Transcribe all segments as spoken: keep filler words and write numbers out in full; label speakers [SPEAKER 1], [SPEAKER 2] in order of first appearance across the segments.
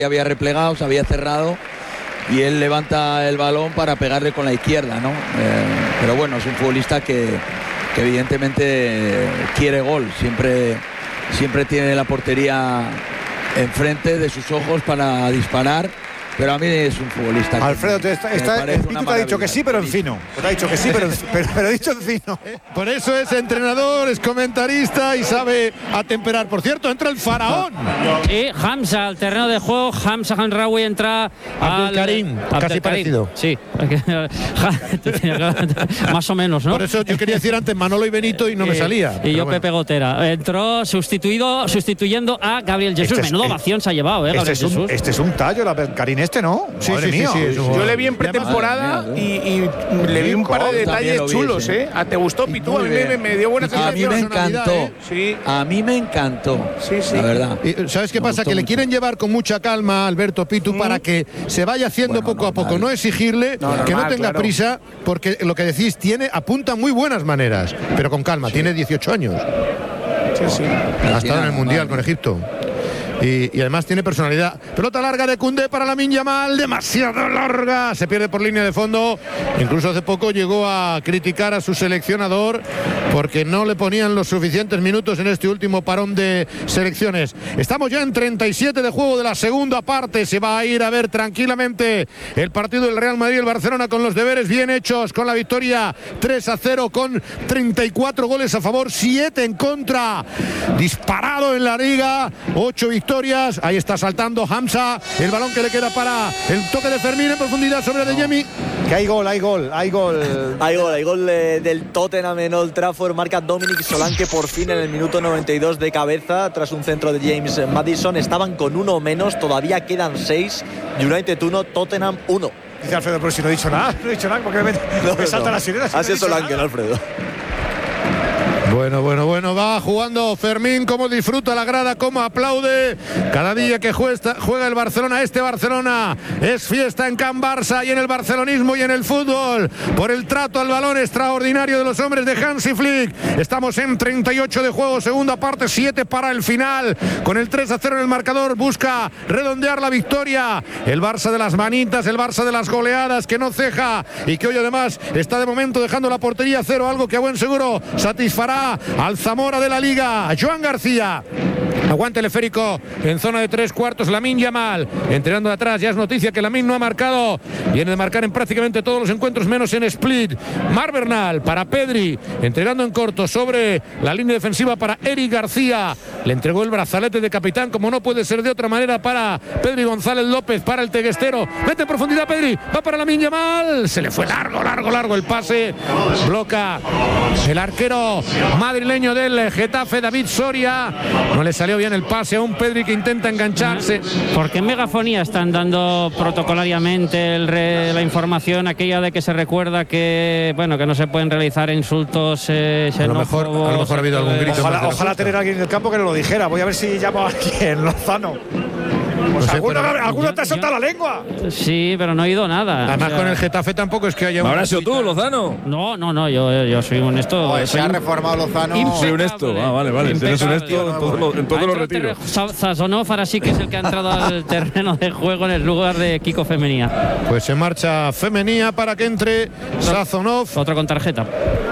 [SPEAKER 1] había replegado, se había cerrado y él levanta el balón para pegarle con la izquierda, ¿no? Eh, pero bueno, es un futbolista que, que evidentemente quiere gol, siempre, siempre tiene la portería enfrente de sus ojos para disparar. Pero a mí es un futbolista.
[SPEAKER 2] Alfredo, te está, está, el Pitu te ha dicho que sí, pero en fino. Te ha dicho que sí, pero, pero, pero ha dicho en fino.
[SPEAKER 3] Por eso es entrenador, es comentarista y sabe atemperar. Por cierto, entra el faraón.
[SPEAKER 4] Sí, Hamza al terreno de juego. Hamza Hamraoui entra
[SPEAKER 3] al Karim, casi parecido.
[SPEAKER 4] Sí, más o menos, ¿no?
[SPEAKER 3] Por eso yo quería decir antes Manolo y Benito y no me salía.
[SPEAKER 4] Y yo
[SPEAKER 3] bueno.
[SPEAKER 4] Pepe Gotera. Entró sustituido, sustituyendo a Gabriel Jesús.
[SPEAKER 2] Este es,
[SPEAKER 4] Menudo ovación se ha llevado, ¿eh?
[SPEAKER 2] Este,
[SPEAKER 4] Gabriel
[SPEAKER 2] es un,
[SPEAKER 4] Jesús.
[SPEAKER 2] este es un tallo, la Karim este, ¿no?
[SPEAKER 3] Sí,
[SPEAKER 2] Madre
[SPEAKER 3] sí,
[SPEAKER 2] mía.
[SPEAKER 3] sí, sí,
[SPEAKER 5] Yo le vi en pretemporada y, y le vi un par de detalles chulos, ¿eh? ¿Te gustó, Pitu? A mí me, me dio buena sensación.
[SPEAKER 1] A mí me encantó.
[SPEAKER 5] ¿eh? Sí.
[SPEAKER 1] A mí me encantó.
[SPEAKER 5] Sí, sí.
[SPEAKER 1] La verdad.
[SPEAKER 3] Y, ¿sabes qué pasa? Que le quieren llevar con mucha calma a Alberto Pitu mm. para que se vaya haciendo bueno, poco normal. a poco, no exigirle, no, normal, que no tenga claro. prisa, porque lo que decís tiene, apunta muy buenas maneras, pero con calma, sí. tiene dieciocho años.
[SPEAKER 5] Sí, sí.
[SPEAKER 3] Ha estado en el Mundial con Egipto. Y, y además tiene personalidad. Pelota larga de Koundé para Lamine Yamal, demasiado larga, se pierde por línea de fondo. Incluso hace poco llegó a criticar a su seleccionador porque no le ponían los suficientes minutos en este último parón de selecciones. Estamos ya en treinta y siete de juego de la segunda parte. Se va a ir a ver tranquilamente el partido del Real Madrid y el Barcelona con los deberes bien hechos, con la victoria tres a cero, con treinta y cuatro goles a favor, siete en contra. Disparado en la liga, ocho victorias. Ahí está saltando Hamza, el balón que le queda para el toque de Fermín en profundidad sobre De Jemi.
[SPEAKER 2] Que hay gol, hay gol, hay gol.
[SPEAKER 6] Hay gol, hay gol de, del Tottenham en Old Trafford. Marca Dominic Solanke por fin en el minuto noventa y dos de cabeza tras un centro de James Maddison. Estaban con uno menos, todavía quedan seis. United uno, Tottenham uno.
[SPEAKER 2] Dice Alfredo, pero si no he dicho nada, no he dicho nada porque me, no, me salta no. la sirena. Si
[SPEAKER 6] Así
[SPEAKER 2] no
[SPEAKER 6] es Solanke, ¿no, Alfredo?
[SPEAKER 3] Bueno, bueno, bueno, va jugando Fermín, cómo disfruta la grada, cómo aplaude. Cada día que juega, juega el Barcelona, este Barcelona es fiesta en Can Barça y en el barcelonismo y en el fútbol. Por el trato al balón extraordinario de los hombres de Hansi Flick. Estamos en treinta y ocho de juego, segunda parte, siete para el final. Con el tres a cero en el marcador, busca redondear la victoria. El Barça de las manitas, el Barça de las goleadas, que no ceja y que hoy además está de momento dejando la portería cero, algo que a buen seguro satisfará al Zamora de la Liga. Joan García. Aguante el esférico en zona de tres cuartos. Lamine Yamal entrenando de atrás. Ya es noticia que Lamine no ha marcado. Viene de marcar en prácticamente todos los encuentros, menos en Split. Mar Bernal para Pedri, entregando en corto sobre la línea defensiva para Eric García. Le entregó el brazalete de capitán, como no puede ser de otra manera, para Pedri González López, para el teguestero. Mete en profundidad Pedri, va para Lamine Yamal. Se le fue largo, largo, largo el pase. Bloca el arquero madrileño del Getafe, David Soria. No le salió bien el pase a un Pedri que intenta engancharse.
[SPEAKER 4] Porque en megafonía están dando protocolariamente el re, la información aquella de que se recuerda que bueno que no se pueden realizar insultos eh,
[SPEAKER 3] a lo mejor a lo mejor ha habido algún grito.
[SPEAKER 2] Ojalá, ojalá tener a alguien en el campo que nos lo dijera. Voy a ver si llamo a alguien, Lozano. Pues no sé, alguno, alguno te ha soltado la lengua.
[SPEAKER 4] Sí, pero no he oído nada.
[SPEAKER 3] Además,
[SPEAKER 4] o sea,
[SPEAKER 3] con el Getafe tampoco es que haya.
[SPEAKER 7] ¿Habrás sido tú, Lozano?
[SPEAKER 4] No, no, no, yo, yo soy honesto.
[SPEAKER 2] Pues
[SPEAKER 4] soy
[SPEAKER 2] se ha reformado Lozano.
[SPEAKER 7] Soy honesto. Ah, vale, vale. Si eres honesto en todos los todo lo retiros.
[SPEAKER 4] Sazonov ahora sí que es el que ha entrado al terreno de juego en el lugar de Kiko Femenía.
[SPEAKER 3] Pues se marcha Femenía para que entre Sazonov.
[SPEAKER 4] Otro con tarjeta.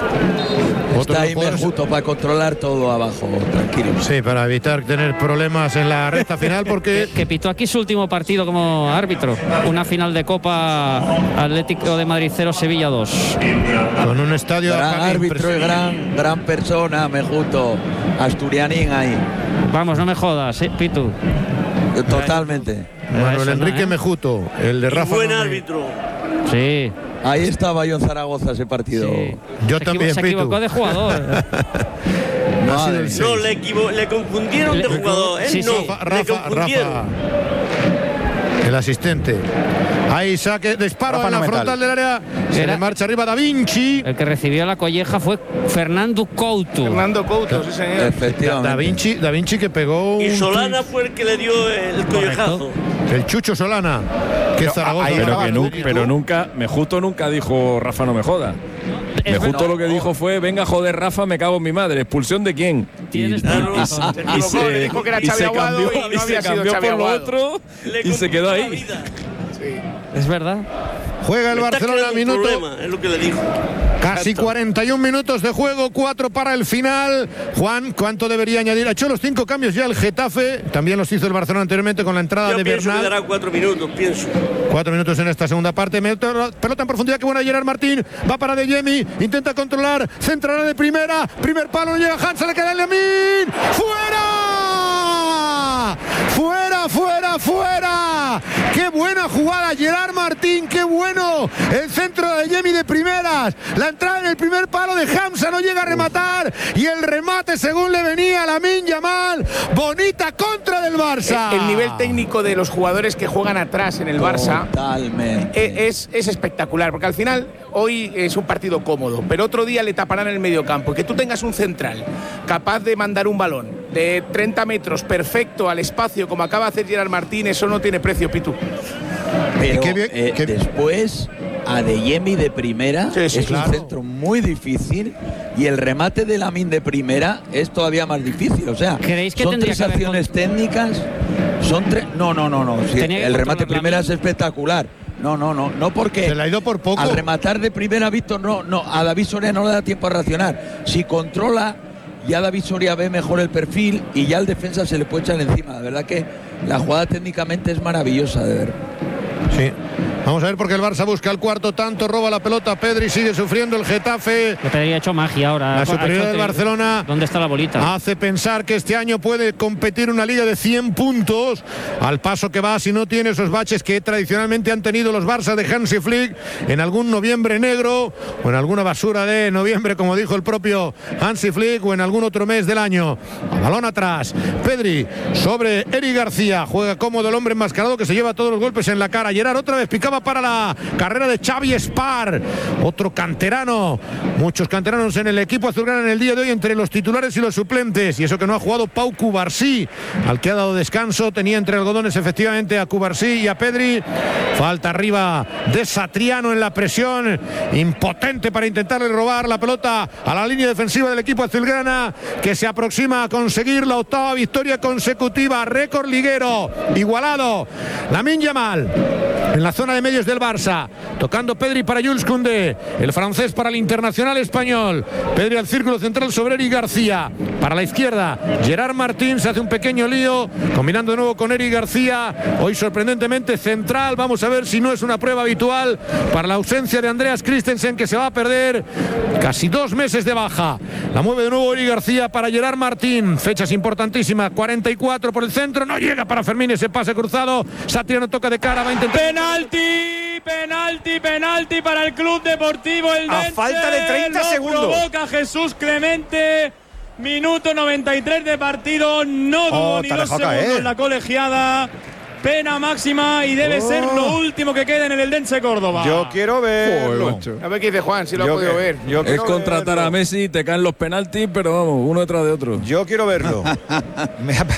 [SPEAKER 1] Está ahí Mejuto para controlar todo abajo, tranquilo.
[SPEAKER 3] Sí, para evitar tener problemas en la recta final, porque
[SPEAKER 4] que, que pitó aquí su último partido como árbitro, una final de Copa Atlético de Madrid cero, Sevilla dos.
[SPEAKER 3] Con un estadio
[SPEAKER 1] gran árbitro y gran, gran persona, Mejuto, asturianín ahí.
[SPEAKER 4] Vamos, no me jodas, ¿eh, Pitu?
[SPEAKER 1] Totalmente.
[SPEAKER 3] Manuel
[SPEAKER 4] Eso,
[SPEAKER 3] Enrique
[SPEAKER 4] ¿no, eh?
[SPEAKER 3] Mejuto, el de Rafa.
[SPEAKER 8] Buen
[SPEAKER 3] Nome.
[SPEAKER 8] árbitro.
[SPEAKER 4] Sí.
[SPEAKER 1] Ahí estaba yo en Zaragoza ese partido.
[SPEAKER 4] Sí.
[SPEAKER 3] Yo
[SPEAKER 4] se
[SPEAKER 3] también,
[SPEAKER 4] Se
[SPEAKER 3] Pitu.
[SPEAKER 4] equivocó de jugador.
[SPEAKER 1] No,
[SPEAKER 8] no le, equivo le confundieron
[SPEAKER 4] le,
[SPEAKER 8] de jugador. Él
[SPEAKER 4] sí,
[SPEAKER 8] no,
[SPEAKER 4] sí.
[SPEAKER 3] Rafa,
[SPEAKER 8] le
[SPEAKER 3] Rafa,
[SPEAKER 8] confundieron.
[SPEAKER 3] Rafa, el asistente. Ahí saque, disparo
[SPEAKER 2] Rafa
[SPEAKER 3] en la
[SPEAKER 2] no
[SPEAKER 3] frontal
[SPEAKER 2] metal.
[SPEAKER 3] del área. Se
[SPEAKER 4] Era-
[SPEAKER 3] le marcha arriba Da Vinci.
[SPEAKER 4] El que recibió la colleja fue Fernando Couto.
[SPEAKER 5] Fernando Couto, sí señor.
[SPEAKER 1] efectivamente.
[SPEAKER 3] Da Vinci, Da Vinci que pegó un
[SPEAKER 8] Y Solana
[SPEAKER 3] tuit.
[SPEAKER 8] fue el que le dio el collejazo.
[SPEAKER 3] El Chucho Solana. Que
[SPEAKER 7] pero,
[SPEAKER 3] Zaragoza.
[SPEAKER 7] Pero, que nu pero nunca, me justo nunca dijo Rafa no me joda. Me justo lo que dijo fue, venga joder Rafa, me cago en mi madre. ¿Expulsión de quién?
[SPEAKER 4] Y,
[SPEAKER 7] y,
[SPEAKER 4] y,
[SPEAKER 7] y se,
[SPEAKER 5] dijo que era Xavi
[SPEAKER 7] cambió,
[SPEAKER 5] y, no
[SPEAKER 7] y se cambió por lo otro y se quedó ahí.
[SPEAKER 5] Sí.
[SPEAKER 4] Es verdad.
[SPEAKER 3] Juega el Barcelona minuto.
[SPEAKER 8] Problema, es lo que le dijo.
[SPEAKER 3] Casi cuarenta y un minutos de juego, cuatro para el final. Juan, ¿cuánto debería añadir? Ha hecho los cinco cambios ya el Getafe. También los hizo el Barcelona anteriormente con la entrada
[SPEAKER 8] Yo
[SPEAKER 3] de
[SPEAKER 8] pienso
[SPEAKER 3] Bernal.
[SPEAKER 8] que dará cuatro minutos, pienso.
[SPEAKER 3] Cuatro minutos en esta segunda parte. Pelota en profundidad, que buena Gerard Martín. Va para De Jemi, intenta controlar. Centrará de primera. Primer palo, no llega Hansa, le queda el Lamine. ¡Fuera! ¡Fuera, fuera, fuera! ¡Qué buena jugada, Gerard Martín! ¡Qué bueno! El centro de Jemi de primeras. La entrada en el primer palo de Hamza, no llega a rematar. Y el remate según le venía a Lamine Yamal. Bonita contra del Barça.
[SPEAKER 5] El, el nivel técnico de los jugadores que juegan atrás en el Barça
[SPEAKER 1] Totalmente.
[SPEAKER 5] es, es espectacular, porque al final hoy es un partido cómodo, pero otro día le taparán el medio campo. Que tú tengas un central capaz de mandar un balón de treinta metros perfecto al espacio, como acaba de hacer Gerard Martín, eso no tiene precio, Pitu.
[SPEAKER 1] Pero
[SPEAKER 3] qué bien,
[SPEAKER 1] eh,
[SPEAKER 3] qué...
[SPEAKER 1] después a De Jemi de primera
[SPEAKER 5] sí, sí,
[SPEAKER 1] es
[SPEAKER 3] claro.
[SPEAKER 1] un centro muy difícil y el remate de Lamine de primera es todavía más difícil. O sea,
[SPEAKER 4] ¿creéis que
[SPEAKER 1] son
[SPEAKER 4] tendría
[SPEAKER 1] tres
[SPEAKER 4] que haber
[SPEAKER 1] acciones
[SPEAKER 4] con...
[SPEAKER 1] técnicas. Son tres. No, no, no, no. Sí, el remate primera es espectacular. No, no, no, no porque
[SPEAKER 3] se le ha ido por poco.
[SPEAKER 1] Al rematar de primera, Víctor, no, no, a David Soria no le da tiempo a reaccionar. Si controla, ya David Soria ve mejor el perfil y ya el defensa se le puede echar encima. La verdad que la jugada técnicamente es maravillosa de ver.
[SPEAKER 3] Sí. Vamos a ver porque el Barça busca el cuarto tanto, roba la pelota Pedri, sigue sufriendo el Getafe.
[SPEAKER 4] Le Pedri ha hecho magia ahora.
[SPEAKER 3] La superioridad del Barcelona.
[SPEAKER 4] ¿Dónde está la bolita?
[SPEAKER 3] Hace pensar que este año puede competir una liga de cien puntos. Al paso que va, si no tiene esos baches que tradicionalmente han tenido los Barça de Hansi Flick en algún noviembre negro o en alguna basura de noviembre, como dijo el propio Hansi Flick, o en algún otro mes del año. Balón atrás. Pedri sobre Eric García. Juega cómodo el hombre enmascarado que se lleva todos los golpes en la cara. Gerard otra vez picaba para la carrera de Xavi Spar, otro canterano. Muchos canteranos en el equipo azulgrana en el día de hoy, entre los titulares y los suplentes. Y eso que no ha jugado Pau Cubarsí, al que ha dado descanso. Tenía entre algodones efectivamente a Cubarsí y a Pedri. Falta arriba de Satriano en la presión, impotente para intentarle robar la pelota a la línea defensiva del equipo azulgrana, que se aproxima a conseguir la octava victoria consecutiva, récord liguero igualado. Lamine Yamal en la zona de medios del Barça, tocando Pedri para Jules Koundé, el francés para el internacional español. Pedri al círculo central sobre Eric García, para la izquierda Gerard Martín, se hace un pequeño lío, combinando de nuevo con Eric García, hoy sorprendentemente central. Vamos a ver si no es una prueba habitual para la ausencia de Andreas Christensen, que se va a perder casi dos meses de baja. La mueve de nuevo Eric García para Gerard Martín, fechas importantísimas, cuarenta y cuatro por el centro, no llega para Fermín ese pase cruzado. Satriano toca de cara, va a intentar.
[SPEAKER 9] Penalti, penalti, penalti para el Club Deportivo El
[SPEAKER 2] A
[SPEAKER 9] Dense.
[SPEAKER 2] falta de treinta
[SPEAKER 9] Lo
[SPEAKER 2] segundos.
[SPEAKER 9] provoca Jesús Clemente. Minuto noventa y tres de partido. No dudo
[SPEAKER 2] Oh,
[SPEAKER 9] ni
[SPEAKER 2] te ha
[SPEAKER 9] dos
[SPEAKER 2] dejado
[SPEAKER 9] segundos
[SPEAKER 2] caer.
[SPEAKER 9] la colegiada. Pena máxima y debe
[SPEAKER 2] Oh.
[SPEAKER 9] ser lo último que quede en el Eldense Córdoba.
[SPEAKER 2] Yo quiero verlo.
[SPEAKER 5] A ver qué dice Juan, si lo
[SPEAKER 2] Yo
[SPEAKER 5] ha podido
[SPEAKER 2] que-
[SPEAKER 5] ver.
[SPEAKER 2] yo
[SPEAKER 7] Es
[SPEAKER 2] quiero
[SPEAKER 7] contratar
[SPEAKER 2] verlo.
[SPEAKER 7] a Messi, te caen los penaltis, pero vamos, uno detrás de otro.
[SPEAKER 2] Yo quiero verlo. me, ha,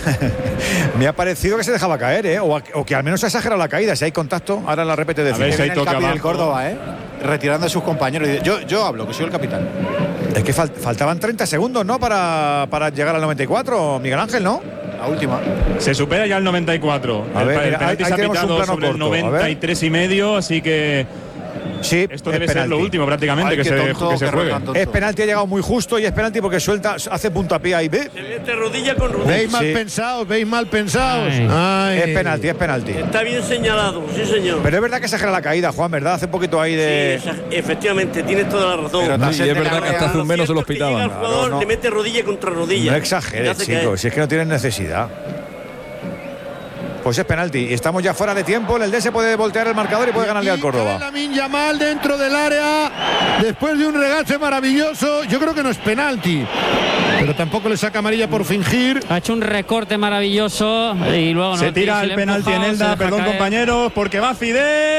[SPEAKER 2] me ha parecido que se dejaba caer, ¿eh? O, a- o que al menos se ha exagerado la caída. Si hay contacto, ahora la repete de
[SPEAKER 10] A ver
[SPEAKER 2] fin.
[SPEAKER 10] si hay
[SPEAKER 11] el
[SPEAKER 10] toque
[SPEAKER 11] capi del
[SPEAKER 10] abajo.
[SPEAKER 11] Córdoba, ¿eh? Retirando a sus compañeros. Yo, yo hablo, que soy el capitán.
[SPEAKER 2] Es que fal- faltaban treinta segundos, ¿no? Para, para llegar al noventa y cuatro, Miguel Ángel, ¿no?
[SPEAKER 11] La última.
[SPEAKER 9] Se supera ya el noventa y cuatro.
[SPEAKER 2] A
[SPEAKER 9] el,
[SPEAKER 2] ver,
[SPEAKER 9] el
[SPEAKER 2] mira,
[SPEAKER 9] penalti
[SPEAKER 2] ahí-
[SPEAKER 9] se
[SPEAKER 2] ahí
[SPEAKER 9] ha
[SPEAKER 2] tenemos un
[SPEAKER 9] pitado
[SPEAKER 2] plano
[SPEAKER 9] sobre el
[SPEAKER 2] corto, a ver.
[SPEAKER 9] noventa y tres y medio, así que
[SPEAKER 2] Sí,
[SPEAKER 9] esto
[SPEAKER 2] es
[SPEAKER 9] debe ser
[SPEAKER 2] penalti.
[SPEAKER 9] lo último prácticamente
[SPEAKER 11] Ay,
[SPEAKER 9] que
[SPEAKER 11] qué
[SPEAKER 9] se,
[SPEAKER 11] tonto,
[SPEAKER 9] que se
[SPEAKER 11] qué
[SPEAKER 9] juegue.
[SPEAKER 11] tonto.
[SPEAKER 2] Es penalti, ha llegado muy justo y es penalti porque suelta, hace puntapié ahí. ¿Ve?
[SPEAKER 8] Se mete rodilla con rodilla.
[SPEAKER 3] Veis mal
[SPEAKER 2] Sí.
[SPEAKER 3] pensados, veis mal pensados.
[SPEAKER 4] Ay.
[SPEAKER 3] Ay.
[SPEAKER 2] Es penalti, es penalti.
[SPEAKER 8] Está bien señalado, sí señor.
[SPEAKER 2] Pero es verdad que exagera la caída, Juan, ¿verdad? Hace un poquito ahí de.
[SPEAKER 8] Sí, esa- efectivamente, tienes toda la razón.
[SPEAKER 11] Pero
[SPEAKER 7] Sí,
[SPEAKER 11] no
[SPEAKER 7] y
[SPEAKER 11] se
[SPEAKER 7] es
[SPEAKER 11] te
[SPEAKER 7] verdad
[SPEAKER 11] la
[SPEAKER 7] que hasta hace un menos se los
[SPEAKER 8] Cierto es que llega
[SPEAKER 7] pitaban.
[SPEAKER 8] el jugador,
[SPEAKER 2] Claro, no.
[SPEAKER 8] le mete rodilla contra rodilla.
[SPEAKER 2] No
[SPEAKER 8] Le
[SPEAKER 2] exageres,
[SPEAKER 8] hace
[SPEAKER 2] chicos,
[SPEAKER 8] caer.
[SPEAKER 2] si es que no tienen necesidad. Pues es penalti. Y estamos ya fuera de tiempo. El D se puede voltear el marcador y puede ganarle al Córdoba.
[SPEAKER 3] Lamine Yamal dentro del área, después de un regache maravilloso. Yo creo que no es penalti, pero tampoco le saca amarilla por fingir.
[SPEAKER 4] Ha hecho un recorte maravilloso y luego
[SPEAKER 9] Se
[SPEAKER 4] no,
[SPEAKER 9] tira
[SPEAKER 4] se
[SPEAKER 9] el
[SPEAKER 4] le
[SPEAKER 9] penalti
[SPEAKER 4] empuja,
[SPEAKER 9] en
[SPEAKER 4] se
[SPEAKER 9] Elda,
[SPEAKER 4] deja
[SPEAKER 9] perdón
[SPEAKER 4] caer.
[SPEAKER 9] compañeros, porque va Fidel.